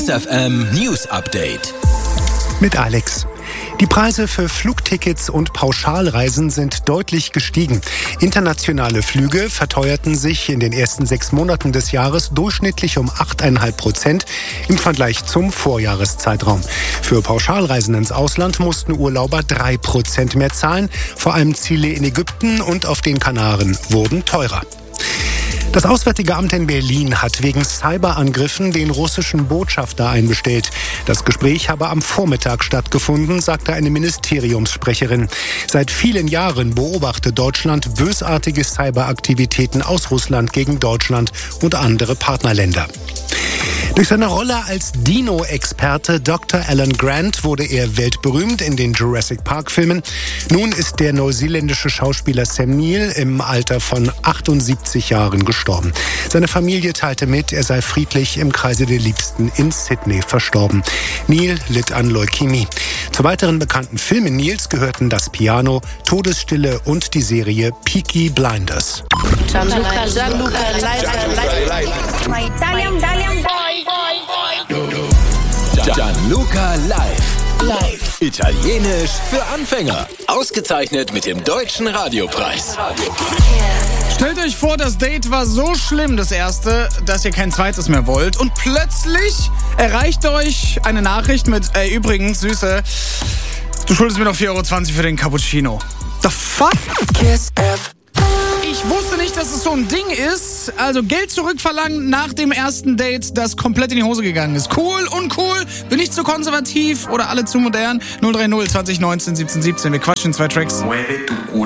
Detektor FM News Update. Mit Alex. Die Preise für Flugtickets und Pauschalreisen sind deutlich gestiegen. Internationale Flüge verteuerten sich in den ersten 6 Monaten des Jahres durchschnittlich um 8,5% im Vergleich zum Vorjahreszeitraum. Für Pauschalreisen ins Ausland mussten Urlauber 3% mehr zahlen. Vor allem Ziele in Ägypten und auf den Kanaren wurden teurer. Das Auswärtige Amt in Berlin hat wegen Cyberangriffen den russischen Botschafter einbestellt. Das Gespräch habe am Vormittag stattgefunden, sagte eine Ministeriumssprecherin. Seit vielen Jahren beobachtet Deutschland bösartige Cyberaktivitäten aus Russland gegen Deutschland und andere Partnerländer. Durch seine Rolle als Dino-Experte Dr. Alan Grant wurde er weltberühmt in den Jurassic Park-Filmen. Nun ist der neuseeländische Schauspieler Sam Neill im Alter von 78 Jahren gestorben. Seine Familie teilte mit, er sei friedlich im Kreise der Liebsten in Sydney verstorben. Neill litt an Leukämie. Zu weiteren bekannten Filmen Neills gehörten Das Piano, Todesstille und die Serie Peaky Blinders. Gianluca, live. My Italian boy. Gianluca live. Italienisch für Anfänger. Ausgezeichnet mit dem Deutschen Radiopreis. Stellt euch vor, das Date war so schlimm, das erste, dass ihr kein zweites mehr wollt. Und plötzlich erreicht euch eine Nachricht mit, übrigens, Süße, du schuldest mir noch 4,20 € für den Cappuccino. The fuck? Kiss F. Ich wusste nicht, dass es so ein Ding ist. Also Geld zurückverlangen nach dem ersten Date, das komplett in die Hose gegangen ist. Cool, uncool, bin ich zu konservativ oder alle zu modern? 030 20 19 17 17. Wir quatschen 2 Tracks.